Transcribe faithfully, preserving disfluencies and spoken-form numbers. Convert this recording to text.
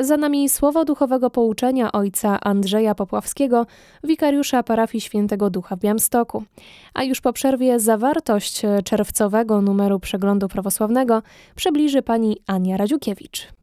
Za nami słowo duchowego pouczenia ojca Andrzeja Popławskiego, wikariusza parafii Świętego Ducha w Białymstoku. A już po przerwie zawartość czerwcowego numeru Przeglądu Prawosławnego przybliży pani Ania Radziukiewicz.